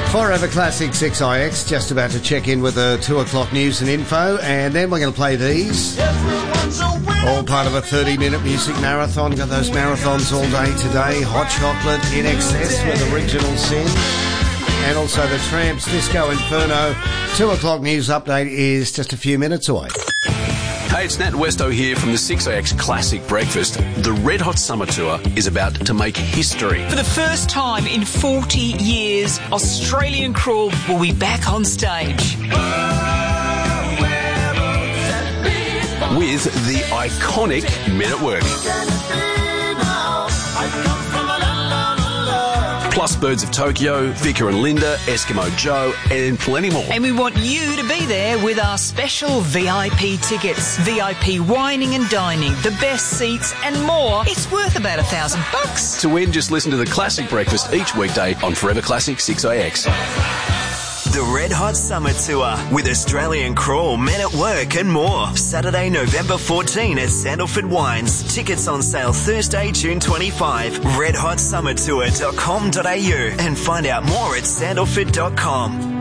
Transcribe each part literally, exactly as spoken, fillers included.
Forever Classic six I X, just about to check in with the two o'clock news and info, and then we're going to play these. All part of a thirty-minute music marathon. Got those marathons all day today. Hot Chocolate, In Excess with Original Sin, and also the Tramps, Disco Inferno. two o'clock news update is just a few minutes away. Hey, it's Nat Westo here from the six A X Classic Breakfast. The Red Hot Summer Tour is about to make history. For the first time in forty years, Australian Crawl will be back on stage. With the iconic Men at Work. Plus Birds of Tokyo, Vika and Linda, Eskimo Joe, and plenty more. And we want you to be there with our special V I P tickets. V I P wining and dining, the best seats and more. It's worth about a thousand bucks. To win, just listen to the Classic Breakfast each weekday on Forever Classic six A X. The Red Hot Summer Tour with Australian Crawl, Men at Work and more. Saturday, November fourteenth at Sandalford Wines. Tickets on sale Thursday, June twenty-fifth. red hot summer tour dot com dot a u and find out more at sandalford dot com.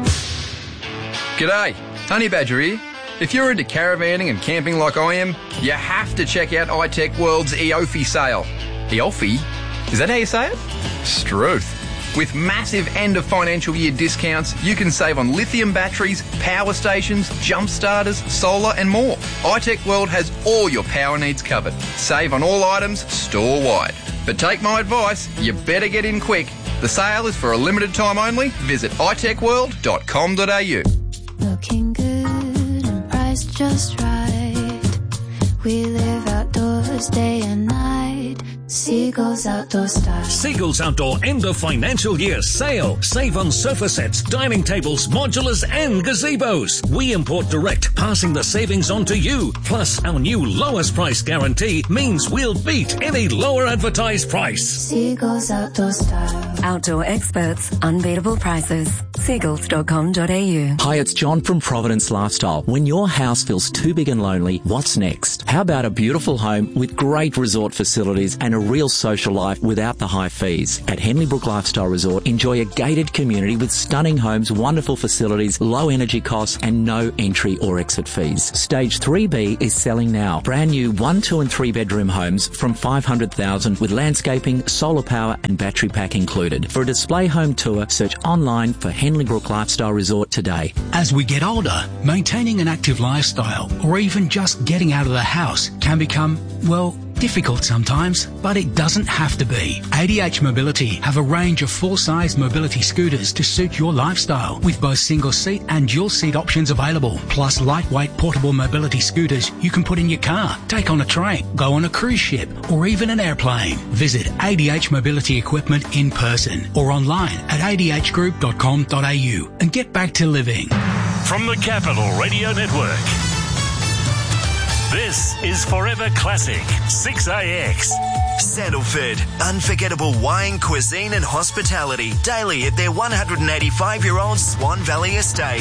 G'day, Honey Badger here. If you're into caravanning and camping like I am, you have to check out iTech World's Eofi sale. Eofi? Is that how you say it? Struth. With massive end of financial year discounts, you can save on lithium batteries, power stations, jump starters, solar and more. iTech World has all your power needs covered. Save on all items store-wide. But take my advice, you better get in quick. The sale is for a limited time only. Visit i tech world dot com dot a u. Looking good and priced just right. We live outdoors day and night. Seagulls Outdoor Style. Seagulls Outdoor end of financial year sale. Save on sofa sets, dining tables, modulars and gazebos. We import direct, passing the savings on to you. Plus, our new lowest price guarantee means we'll beat any lower advertised price. Seagulls Outdoor Style. Outdoor experts, unbeatable prices. seagulls dot com dot a u. Hi, it's John from Providence Lifestyle. When your house feels too big and lonely, what's next? How about a beautiful home with great resort facilities and a real social life without the high fees? At Henley Brook Lifestyle Resort, enjoy a gated community with stunning homes, wonderful facilities, low energy costs and no entry or exit fees. Stage three B is selling now. Brand new one, two and three bedroom homes from five hundred thousand dollars with landscaping, solar power and battery pack included. For a display home tour, search online for Henley Brook Lifestyle Resort today. As we get older, maintaining an active lifestyle or even just getting out of the house can become, well, difficult sometimes, but it doesn't have to be. A D H Mobility have a range of full-size mobility scooters to suit your lifestyle, with both single-seat and dual-seat options available, plus lightweight portable mobility scooters you can put in your car, take on a train, go on a cruise ship, or even an airplane. Visit A D H Mobility Equipment in person or online at a d h group dot com dot a u and get back to living. From the Capital Radio Network, this is Forever Classic six A X. Sandalford, unforgettable wine, cuisine and hospitality daily at their one hundred eighty-five-year-old Swan Valley estate.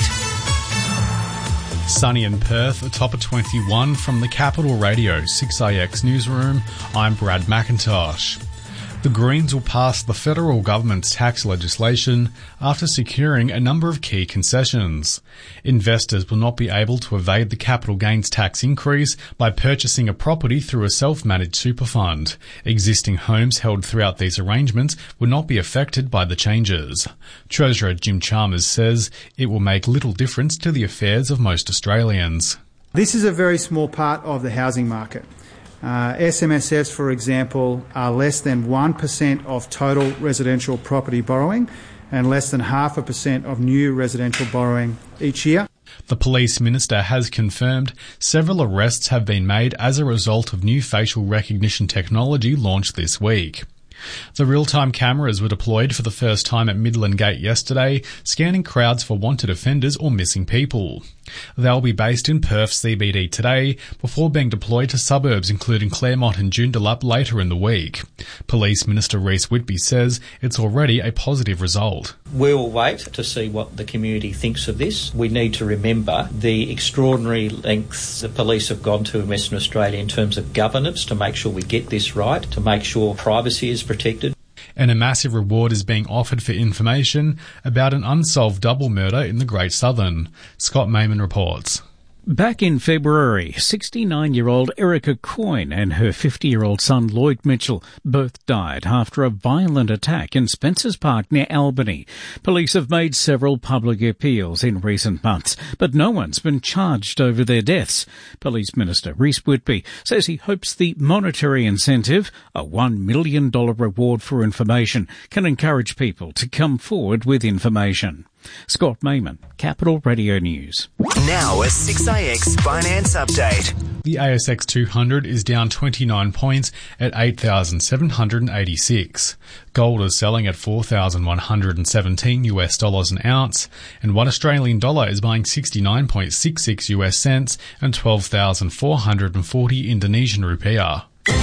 Sunny in Perth, a top of twenty-one from the Capital Radio six A X newsroom. I'm Brad McIntosh. The Greens will pass the federal government's tax legislation after securing a number of key concessions. Investors will not be able to evade the capital gains tax increase by purchasing a property through a self-managed super fund. Existing homes held throughout these arrangements will not be affected by the changes. Treasurer Jim Chalmers says it will make little difference to the affairs of most Australians. This is a very small part of the housing market. Uh, S M S Fs, for example, are less than one percent of total residential property borrowing and less than half a percent of new residential borrowing each year. The police minister has confirmed several arrests have been made as a result of new facial recognition technology launched this week. The real-time cameras were deployed for the first time at Midland Gate yesterday, scanning crowds for wanted offenders or missing people. They'll be based in Perth C B D today, before being deployed to suburbs including Claremont and Joondalup later in the week. Police Minister Rhys Whitby says it's already a positive result. We'll wait to see what the community thinks of this. We need to remember the extraordinary lengths the police have gone to in Western Australia in terms of governance to make sure we get this right, to make sure privacy is protected. And a massive reward is being offered for information about an unsolved double murder in the Great Southern. Scott Mayman reports. Back in February, sixty-nine-year-old Erica Coyne and her fifty-year-old son Lloyd Mitchell both died after a violent attack in Spencer's Park near Albany. Police have made several public appeals in recent months, but no one's been charged over their deaths. Police Minister Rhys Whitby says he hopes the monetary incentive, a one million dollars reward for information, can encourage people to come forward with information. Scott Mayman, Capital Radio News. Now a six A X Finance Update. The A S X two hundred is down twenty-nine points at eight thousand seven hundred eighty-six. Gold is selling at four thousand one hundred seventeen US dollars an ounce, and one Australian dollar is buying sixty-nine point six six US cents and twelve thousand four hundred forty Indonesian rupiah.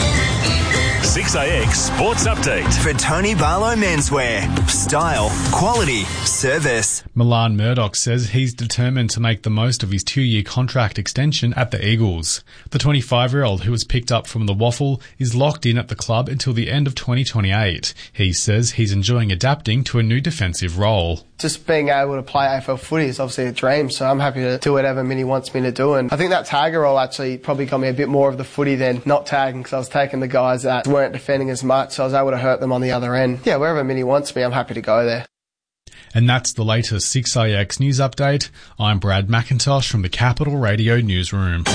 six A X Sports Update. For Tony Barlow Menswear. Style, quality, service. Milan Murdoch says he's determined to make the most of his two-year contract extension at the Eagles. The twenty-five-year-old who was picked up from the Waffle is locked in at the club until the end of twenty twenty-eight. He says he's enjoying adapting to a new defensive role. Just being able to play A F L footy is obviously a dream, so I'm happy to do whatever Minnie wants me to do. And I think that tagger role actually probably got me a bit more of the footy than not tagging, because I was taking the guys that weren't defending as much, so I was able to hurt them on the other end. Yeah, wherever Minnie wants me, I'm happy to go there. And that's the latest six A X News Update. I'm Brad McIntosh from the Capital Radio Newsroom.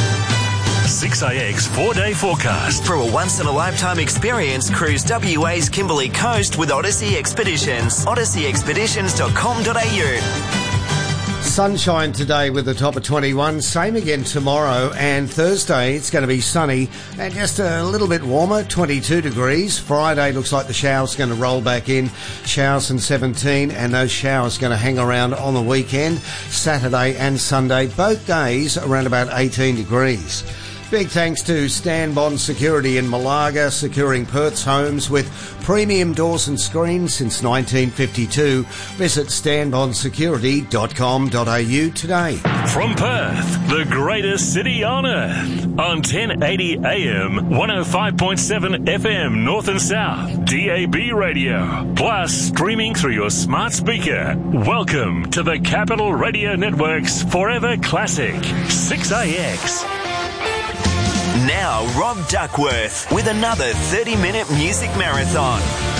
six A X four-day forecast. For a once-in-a-lifetime experience, cruise W A's Kimberley Coast with Odyssey Expeditions. odyssey expeditions dot com dot a u. Sunshine today with the top of twenty-one. Same again tomorrow, and Thursday it's going to be sunny and just a little bit warmer, twenty-two degrees. Friday looks like the showers going to roll back in. Showers and seventeen, and those showers going to hang around on the weekend. Saturday and Sunday, both days around about eighteen degrees. Big thanks to Stan Bond Security in Malaga, securing Perth's homes with premium doors and screens since nineteen fifty-two. Visit stan bond security dot com dot a u today. From Perth, the greatest city on earth, on ten eighty A M, one oh five point seven F M North and South, D A B radio, plus streaming through your smart speaker. Welcome to the Capital Radio Network's Forever Classic, six A X. Now, Rob Duckworth with another thirty-minute music marathon.